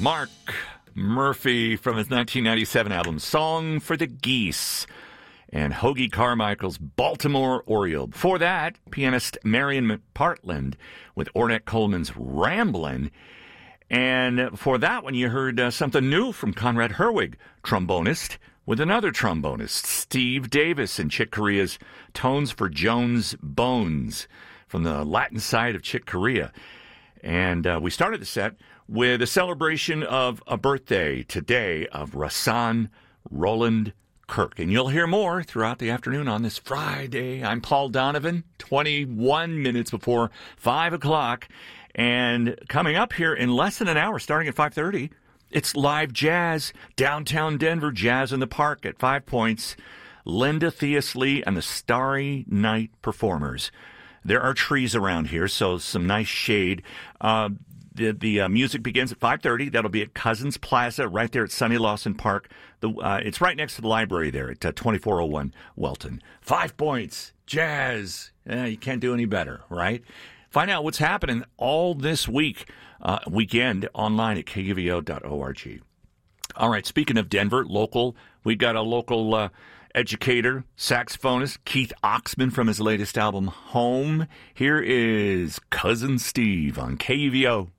Mark Murphy from his 1997 album Song for the Geese, and Hoagy Carmichael's Baltimore Oriole. Before that, pianist Marion McPartland with Ornette Coleman's Ramblin'. And before that one, you heard something new from Conrad Herwig, trombonist, with another trombonist, Steve Davis, and Chick Corea's Tones for Jones Bones from the Latin side of Chick Corea. And we started the set with a celebration of a birthday today of Rahsaan Roland Kirk. And you'll hear more throughout the afternoon on this Friday. I'm Paul Donovan, 21 minutes before 5 o'clock. And coming up here in less than an hour, starting at 5:30, it's live jazz, downtown Denver, Jazz in the Park at 5 Points, Linda Theosley and the Starry Night Performers. There are trees around here, so some nice shade. The music begins at 5:30. That'll be at Cousins Plaza, right there at Sonny Lawson Park. It's right next to the library there at 2401 Welton. 5 Points, jazz. You can't do any better, right? Find out what's happening all this weekend online at KUVO.org. All right, speaking of Denver, local, we got a local educator, saxophonist, Keith Oxman from his latest album, Home. Here is Cousin Steve on KUVO.